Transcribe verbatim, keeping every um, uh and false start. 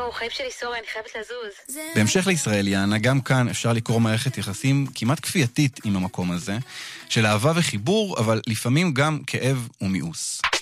יואו, חיים שלי, סורי, אני חייבת לזוז. בהמשך לישראליאנה, גם כאן אפשר לקרוא מערכת יחסים כמעט כפייתית עם המקום הזה, של אהבה וחיבור, אבל לפעמים גם כאב ומיאוס.